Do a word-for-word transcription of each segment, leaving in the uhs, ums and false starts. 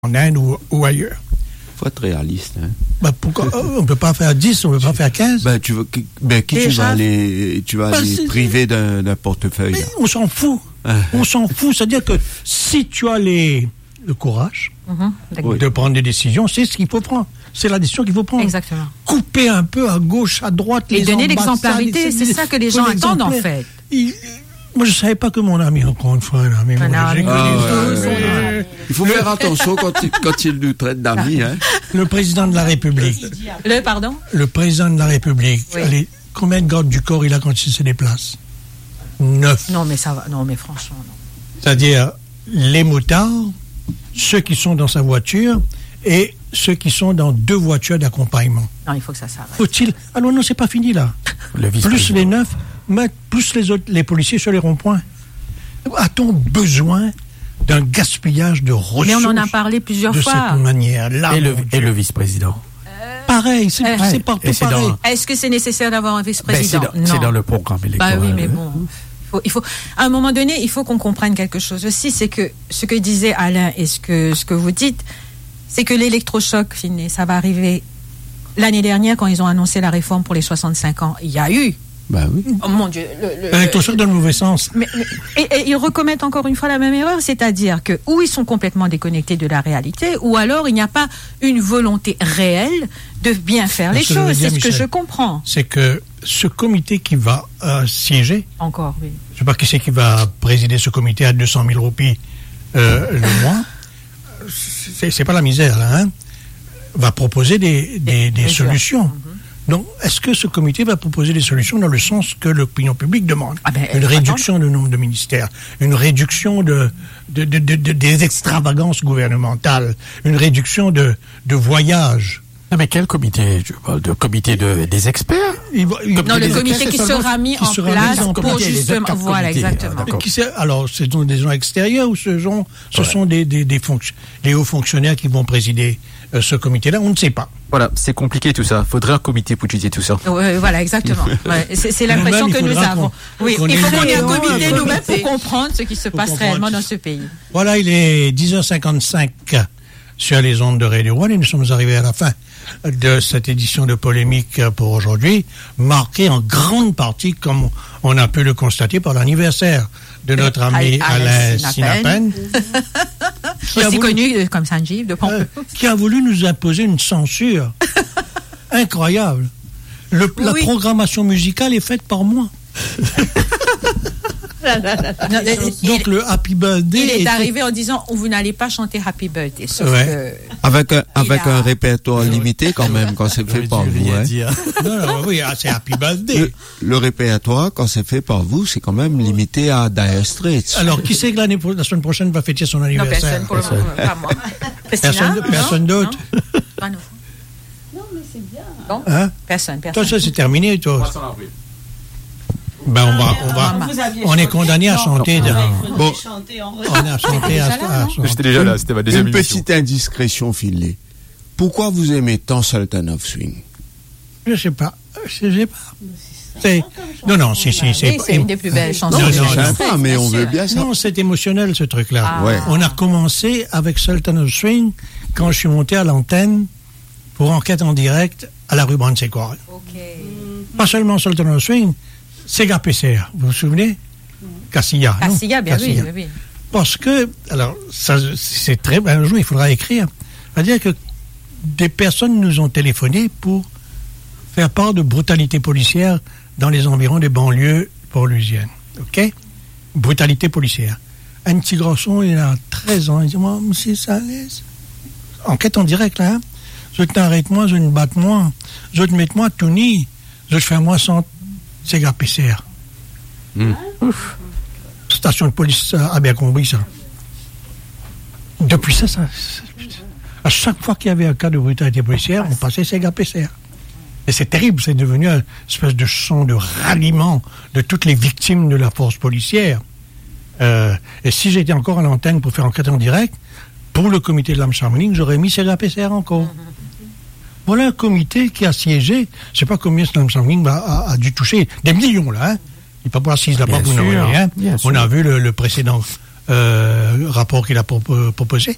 en Inde ou, ou ailleurs. Il faut être réaliste. Hein. Ben pourquoi on ne peut pas faire dix, on ne peut pas faire quinze? Ben, tu veux, ben, qui Déjà, tu vas aller, tu vas ben, aller priver d'un, d'un portefeuille? Mais on s'en fout. On s'en fout. C'est-à-dire que si tu as les, le courage mm-hmm. de prendre des décisions, c'est ce qu'il faut prendre. C'est la décision qu'il faut prendre. Exactement. Couper un peu à gauche, à droite. Et les donner l'exemplarité, c'est ça que les gens attendent en fait. Il, moi, je ne savais pas que mon ami, encore une fois, un ami, un moi, ami. Ah, ouais, ouais, ouais. Il faut faire attention quand il, quand il nous traite d'amis. Hein. Le président de la République. Le pardon Le président de la République. Oui. Allez, combien de gardes du corps il a quand il se déplace? Neuf. Non, mais ça va. Non, mais franchement, non. C'est-à-dire les motards, ceux qui sont dans sa voiture et ceux qui sont dans deux voitures d'accompagnement. Non, il faut que ça s'arrête. Faut-il... Alors non, c'est pas fini là. Le plus les neuf, plus les autres, les policiers sur les ronds-points. A-t-on besoin d'un gaspillage de ressources? Mais on en a parlé plusieurs de fois. De cette manière. Là, et, le, et le vice-président. Euh, Pareil, c'est, euh, c'est partout c'est pareil. Dans... Est-ce que c'est nécessaire d'avoir un vice-président? Ben, c'est, dans, c'est dans le programme électoral. Bah oui, mais bon. Il faut, il faut, à un moment donné, il faut qu'on comprenne quelque chose aussi, c'est que ce que disait Alain et ce que, ce que vous dites, c'est que l'électrochoc, ça va arriver l'année dernière quand ils ont annoncé la réforme pour les soixante-cinq ans. Il y a eu. Ben oui. Oh mon Dieu. Le, le, l'électrochoc dans le mauvais sens. Mais, mais, et, et ils recommettent encore une fois la même erreur, c'est-à-dire que ou ils sont complètement déconnectés de la réalité, ou alors il n'y a pas une volonté réelle de bien faire les choses. C'est ce que je comprends. C'est que ce comité qui va euh, siéger. Encore, oui. Je ne sais pas qui c'est qui va présider ce comité à deux cent mille roupies euh, le mois. C'est, c'est pas la misère, là, hein. Va proposer des, des, des, des solutions. Mm-hmm. Donc, est-ce que ce comité va proposer des solutions dans le sens que l'opinion publique demande? Ah ben, une réduction du nombre de ministères, une réduction de, de, de, de, de, des extravagances gouvernementales, une réduction de, de voyages. Non, mais quel comité? Je parle de comité de, des experts? Il va, il non, le comité qui sera mis en place pour justement... Voilà, exactement. Qui c'est, alors, ce sont des gens extérieurs ou ce sont, ce ouais. sont des, des, des, fonction, des hauts fonctionnaires qui vont présider euh, ce comité-là? On ne sait pas. Voilà, c'est compliqué tout ça. Il faudrait un comité pour étudier tout ça. Ouais, voilà, exactement. Ouais, c'est, c'est l'impression que nous avons. Oui, il faut qu'on ait un comité nous-mêmes pour comprendre ce qui se passe réellement dans ce pays. Voilà, il est dix heures cinquante-cinq sur les ondes de Radio One et nous sommes arrivés à la fin de cette édition de Polémique pour aujourd'hui, marquée en grande partie, comme on a pu le constater, par l'anniversaire de notre ami Alain Sinapen, aussi connu comme Sanjeev de Pompeu, euh, qui a voulu nous imposer une censure incroyable. Le, oui. La programmation musicale est faite par moi. Non, donc il, le Happy Birthday il est était... arrivé en disant vous n'allez pas chanter Happy Birthday, sauf ouais. que avec un avec a... un répertoire limité quand même quand c'est fait par vous, hein. Non, non, oui, c'est Happy Birthday. Le, le répertoire quand c'est fait par vous, c'est quand même limité à Dire Straits. Alors qui c'est que l'année la semaine prochaine va fêter son anniversaire? Non, personne pour le moment, pas moi. Personne, non, personne non, d'autre. Non. Ah, non. non, mais c'est bien. Bon, hein? Personne, personne. Toi, ça c'est terminé, toi. Ben on va, on va, on est condamné à chanter. De... Bon, on a chanté à, à, à J'étais déjà là, c'était ma deuxième Une émission. Petite indiscrétion filée. Pourquoi vous aimez tant Sultan of Swing? Je sais pas, je sais pas. C'est... Non, non, si, si, c'est... Oui, c'est une des plus belles chansons. Non, non, c'est sympa, mais on veut bien ça. Non, c'est émotionnel, ce truc-là. Ah. Ouais. On a commencé avec Sultan of Swing quand je suis monté à l'antenne pour Enquête en direct à la rue Brand-Séquard. Ok. Pas seulement Sultan of Swing, Sega P C R, vous vous souvenez? Castilla. Castilla, bien Castilla. Oui, oui. Parce que, alors, ça, c'est très... Un jour, il faudra écrire. C'est-à-dire que des personnes nous ont téléphoné pour faire part de brutalité policière dans les environs des banlieues pauliziennes. OK? Brutalité policière. Un petit garçon, il a treize ans, il dit, moi, monsieur Salès, enquête en direct, là, hein? Je t'arrête-moi, je ne batte-moi, je te mette-moi tout nu, je te fais moi sans Sega P C R. Mm. Ouf. Station de police a bien compris ça. Depuis ça, ça, à chaque fois qu'il y avait un cas de brutalité policière, on passait Sega P C R. Et c'est terrible, c'est devenu une espèce de son de ralliement de toutes les victimes de la force policière. Euh, et si j'étais encore à l'antenne pour faire enquête en direct, pour le comité de l'Amchamling, j'aurais mis Sega P C R encore. Voilà un comité qui a siégé, je ne sais pas combien ce l'Amchamling a, a, a dû toucher, des millions là, hein. Il ne peut pas s'il n'a pas pour rien. On a vu le, le précédent euh, rapport qu'il a pro- proposé.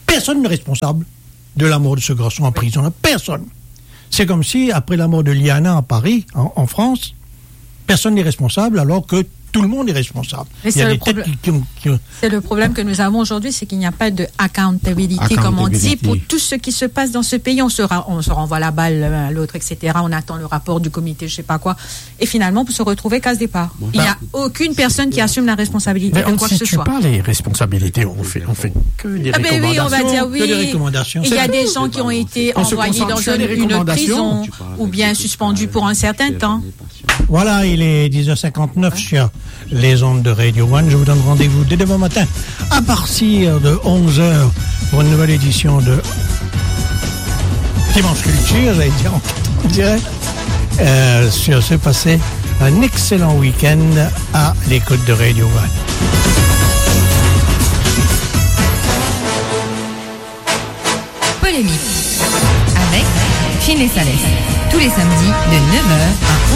Personne n'est responsable de la mort de ce garçon en prison. Personne. C'est comme si, après la mort de Liana à Paris, en, en France, personne n'est responsable alors que tout le monde est responsable. Mais Il y a c'est des le têtes qui, qui ont, qui ont- C'est le problème que nous avons aujourd'hui, c'est qu'il n'y a pas de accountability, comme on dit, Accountability. pour tout ce qui se passe dans ce pays. On se, ra- on se renvoie la balle l'un à l'autre, et cetera. On attend le rapport du comité, je sais pas quoi. Et finalement, pour se retrouver case départ. Il n'y a aucune personne qui assume la responsabilité Mais de on quoi ne que ce situe soit. pas les responsabilités, on fait, on fait que des Ah ben oui, on va dire que des oui. recommandations. Il y a des gens qui ont été On se envoyés concentre dans sur les une, une recommandations. prison ou bien suspendus pour un certain temps. Voilà, il est dix heures cinquante-neuf sur les ondes de Radio One. Je vous donne rendez-vous dès demain matin à partir de onze heures pour une nouvelle édition de Dimanche Culture, j'allais dire, on dirait. Euh, sur ce, passez un excellent week-end à l'écoute de Radio One. Polémique avec Phil et Salès. Tous les samedis de neuf heures à